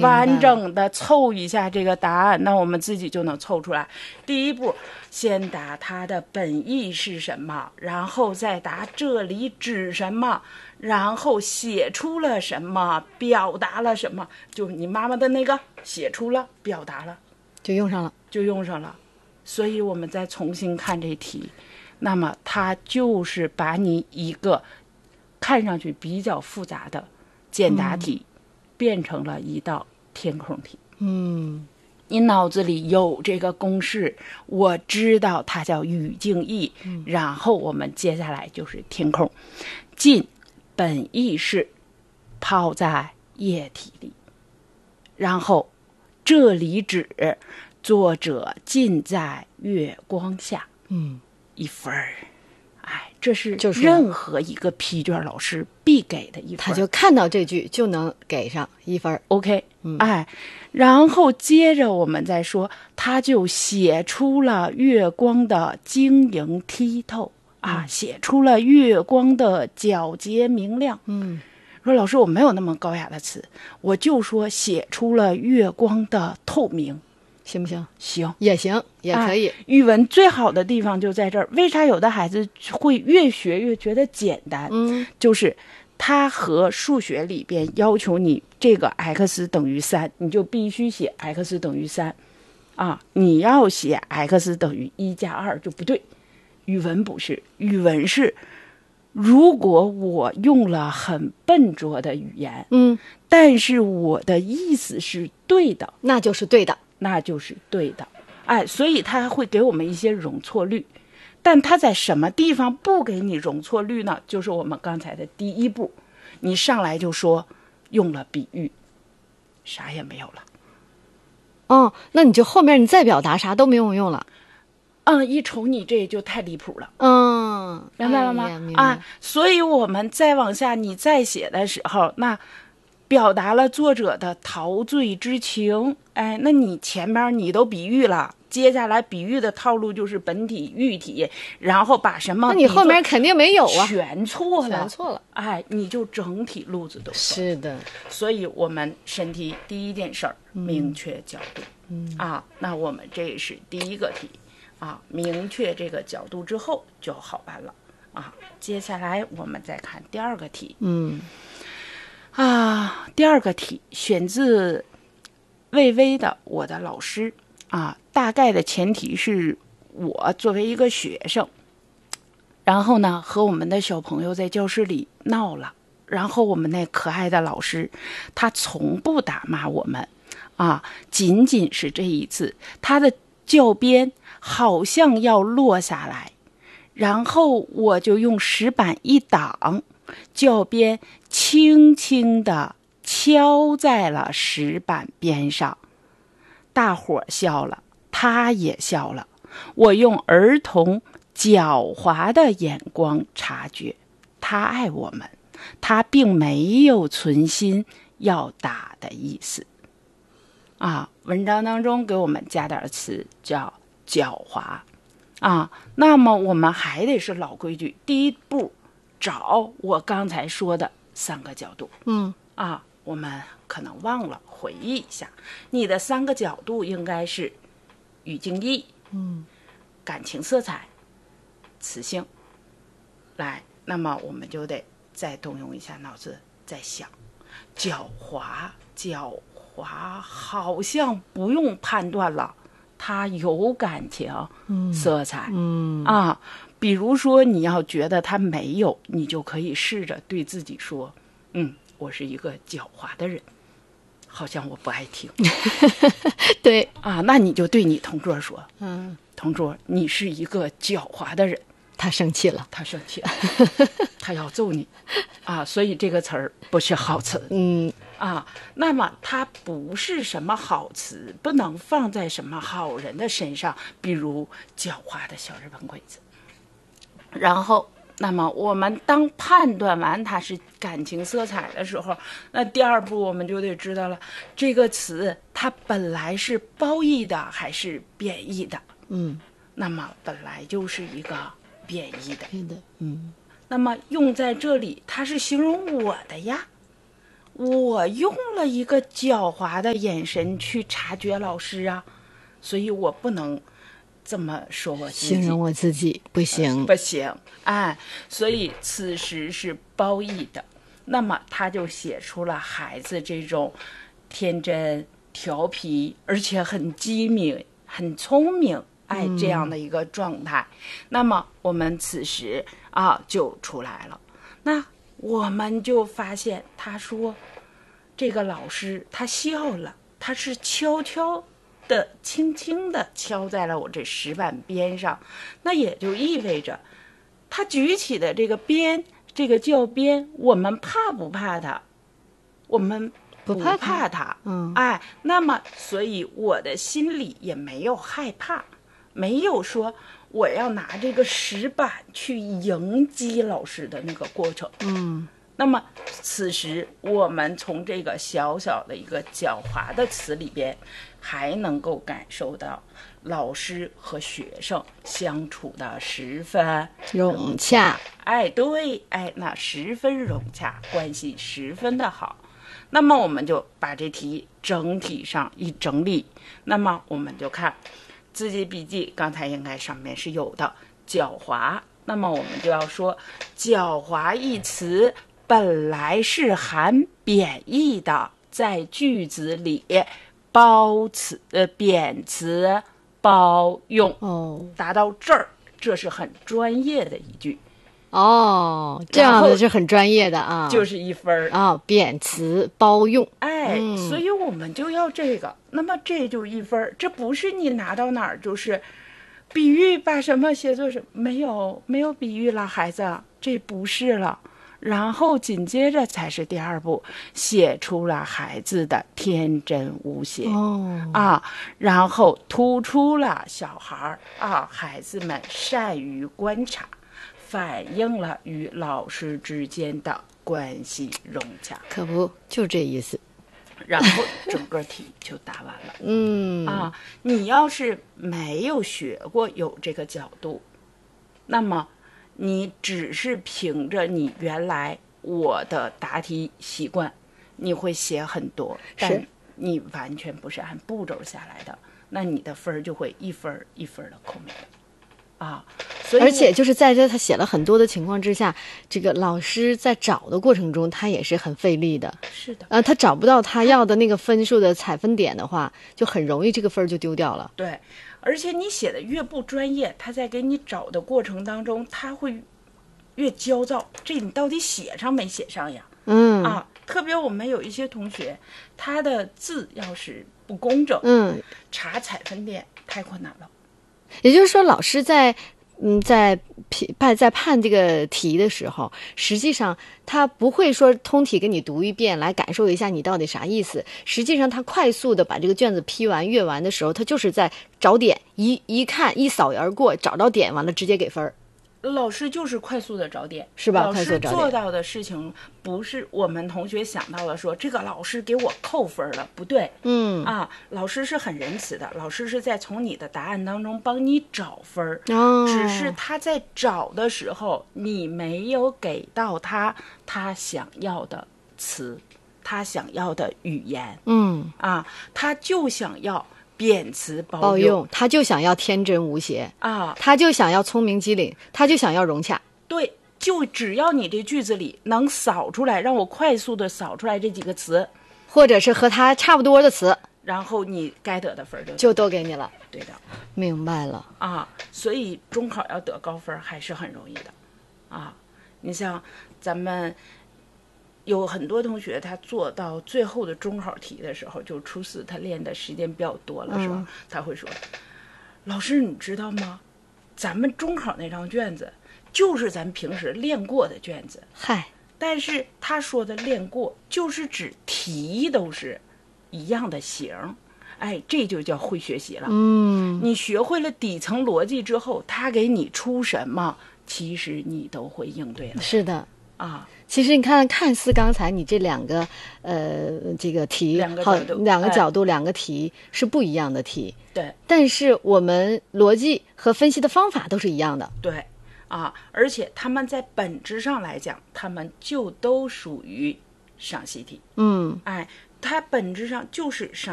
完整的凑一下这个答案，那我们自己就能凑出来。第一步，先答它的本意是什么，然后再答这里指什么，然后写出了什么，表达了什么。就你妈妈的那个写出了，表达了， 就用上了。 所以我们再重新看这题，那么它就是把你一个看上去比较复杂的简答题，变成了一道填空题。你脑子里有这个公式，我知道它叫语境义，然后我们接下来就是填空。浸本意是泡在液体里，然后这里指作者浸在月光下，1分。这是任何一个批卷老师必给的1分， 他就看到这句就能给上1分。 OK，然后接着我们再说，他就写出了月光的晶莹剔透写出了月光的皎洁明亮。说老师我没有那么高雅的词，我就说写出了月光的透明。 行不行？ 行， 也行，也可以。 语文最好的地方就在这儿。为啥有的孩子会越学越觉得简单？就是他和数学里边要求你这个 x 等于3，你就必须写 x 等于3你要写 x 等于1加2就不对。语文不是，语文是如果我用了很笨拙的语言，但是我的意思是对的， 那就是对的。 所以他会给我们一些容错率，但他在什么地方不给你容错率呢？就是我们刚才的第一步，你上来就说用了比喻，啥也没有了。 那你就后面你再表达啥都没有用了。 一瞅你这就太离谱了。明白了吗？ 明白。 所以我们再往下，你再写的时候，那表达了作者的陶醉之情。那你前面你都比喻了，接下来比喻的套路就是本体喻体，然后把什么那你后面肯定没有啊， 全错了，你就整体路子都错。 是的。 所以我们审题第一件事儿，明确角度。那我们这是第一个题明确这个角度之后就好办了接下来我们再看第二个题。第二个题选自魏巍的《我的老师》大概的前提是我作为一个学生，然后呢和我们的小朋友在教室里闹了，然后我们那可爱的老师他从不打骂我们仅仅是这一次他的教鞭好像要落下来，然后我就用石板一挡，教鞭轻轻地敲在了石板边上。大伙笑了，他也笑了。我用儿童狡猾的眼光察觉，他爱我们，他并没有存心要打的意思。文章当中给我们加点词叫狡猾那么我们还得是老规矩，第一步找我刚才说的3个角度。我们可能忘了回忆一下，你的3个角度应该是语境义、感情色彩、词性。来，那么我们就得再动用一下脑子，再想狡猾好像不用判断了，它有感情色彩比如说你要觉得它没有，你就可以试着对自己说我是一个狡猾的人，好像我不爱听对那你就对你同桌说同桌你是一个狡猾的人。 他生气了， 他要揍你所以这个词儿不是好词。那么它不是什么好词，不能放在什么好人的身上，比如狡猾的小日本鬼子。然后那么我们当判断完它是感情色彩的时候，那第二步我们就得知道了，这个词它本来是褒义的还是贬义的。那么本来就是一个贬义的。那么用在这里它是形容我的呀， 我用了一个狡猾的眼神去察觉老师啊，所以我不能这么说我自己， 形容我自己不行， 不行，哎，所以此时是褒义的。那么他就写出了孩子这种天真、调皮，而且很机敏、很聪明，哎，这样的一个状态。那么我们此时就出来了。那我们就发现，他说这个老师他笑了，他是悄悄的、轻轻的敲在了我这石板边上，那也就意味着他举起的这个鞭，这个教鞭，我们怕不怕他？我们不怕他，哎，那么所以我的心里也没有害怕，没有说我要拿这个石板去迎击老师的那个过程，那么此时我们从这个小小的一个狡猾的词里边，还能够感受到老师和学生相处的十分融洽。 哎，对，哎，那十分融洽，关系十分的好。那么我们就把这题整体上一整理，那么我们就看自己笔记，刚才应该上面是有的狡猾。那么我们就要说，狡猾一词本来是含贬义的，在句子里贬词包用。达到这儿，这是很专业的一句。 这样的是很专业的啊， 就是1分贬词包用。 哎，所以我们就要这个。那么这就1分，这不是你拿到哪儿就是比喻把什么写作什么，没有比喻了，孩子，这不是了。然后紧接着才是第2步，写出了孩子的天真无邪然后突出了小孩孩子们善于观察，反映了与老师之间的关系融洽。 可不就这意思。 然后整个题就答完了。你要是没有学过有这个角度，那么你只是凭着你原来我的答题习惯，你会写很多，但你完全不是按步骤下来的，那你的分就会1分1分的扣没了所以而且就是在这他写了很多的情况之下，这个老师在找的过程中他也是很费力的。 是的， 他找不到他要的那个分数的采分点的话，就很容易这个分就丢掉了。 对，而且你写的越不专业，他在给你找的过程当中，他会越焦躁，这你到底写上没写上呀？特别我们有一些同学，他的字要是不工整，查采分点太困难了。 也就是说，老师在判这个题的时候，实际上他不会说通题给你读一遍来感受一下你到底啥意思。实际上，他快速的把这个卷子批完阅完的时候，他就是在找点，一看一扫而过，找到点，完了直接给分。 老师就是快速的找点， 是吧？ 老师做到的事情不是我们同学想到的说这个老师给我扣分了，不对。老师是很仁慈的，老师是在从你的答案当中帮你找分，只是他在找的时候，你没有给到他想要的词，他想要的语言。他就想要贬词包用， 他就想要天真无邪他就想要聪明机灵，他就想要融洽。 对，就只要你这句子里能扫出来，让我快速的扫出来这几个词， 或者是和他差不多的词， 然后你该得的分就都给你了。 对的， 明白了所以中考要得高分还是很容易的你像咱们有很多同学，他做到最后的中考题的时候，就初4他练的时间比较多了，是吧？他会说：“老师，你知道吗？咱们中考那张卷子就是咱平时练过的卷子。”但是他说的练过，就是指题都是一样的型。这就叫会学习了。你学会了底层逻辑之后，他给你出什么，其实你都会应对了。 是的。其实你看似刚才你这两个这个题两个角度两个题是不一样的题， 对， 但是我们逻辑和分析的方法都是一样的， 对而且他们在本质上来讲，他们就都属于上习题。 嗯哎，它本质上就是上